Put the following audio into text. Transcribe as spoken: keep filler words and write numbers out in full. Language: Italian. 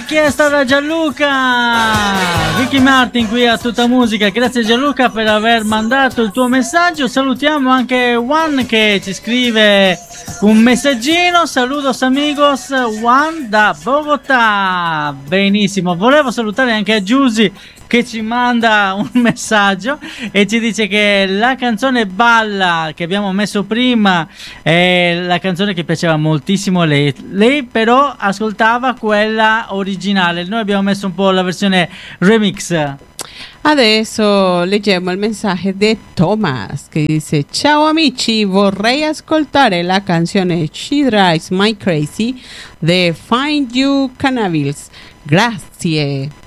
richiesta da Gianluca. Ricky Martin qui a Tutta Musica. Grazie Gianluca per aver mandato il tuo messaggio. Salutiamo anche Juan che ci scrive un messaggino. Saludos amigos, Juan da Bogotà. Benissimo. Volevo salutare anche a Giusy che ci manda un messaggio e ci dice che la canzone Balla che abbiamo messo prima è la canzone che piaceva moltissimo a lei. Lei però ascoltava quella originale, noi abbiamo messo un po' la versione remix. Adesso leggiamo il messaggio di Thomas che dice: ciao amici, vorrei ascoltare la canzone She Drives My Crazy di Find You Cannabis. Grazie.